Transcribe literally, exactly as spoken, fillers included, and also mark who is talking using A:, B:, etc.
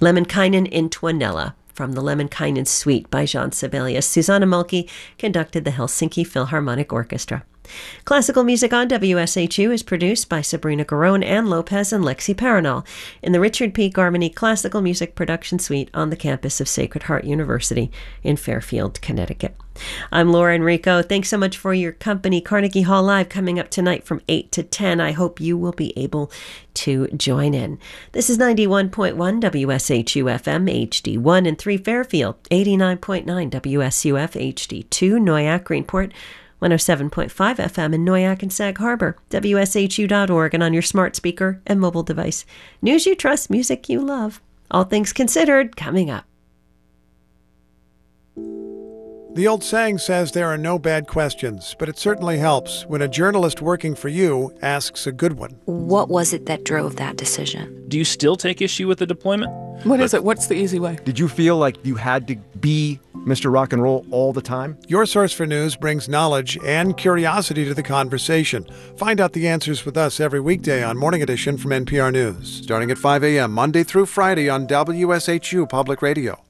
A: Lemminkainen in Tuonela, from the Lemminkainen Suite by Jean Sibelius. Susanna Mulkey conducted the Helsinki Philharmonic Orchestra. Classical music on W S H U is produced by Sabrina Garone, Ann Lopez, and Lexi Paranol in the Richard P. Garmany Classical Music Production Suite on the campus of Sacred Heart University in Fairfield, Connecticut. I'm Laura Enrico. Thanks so much for your company. Carnegie Hall Live coming up tonight from eight to ten. I hope you will be able to join in. This is ninety-one point one W S H U F M H D one and three Fairfield, eighty-nine point nine W S U F H D two Noyak Greenport, one oh seven point five F M in Noyak and Sag Harbor, W S H U dot org, and on your smart speaker and mobile device. News you trust, music you love. All things considered, coming up.
B: The old saying says there are no bad questions, but it certainly helps when a journalist working for you asks a good one.
C: What was it that drove that decision?
D: Do you still take issue with the deployment?
E: What is it? What's the easy way?
F: Did you feel like you had to be Mister Rock and Roll all the time?
B: Your Source for News brings knowledge and curiosity to the conversation. Find out the answers with us every weekday on Morning Edition from N P R News, starting at five a.m. Monday through Friday on W S H U Public Radio.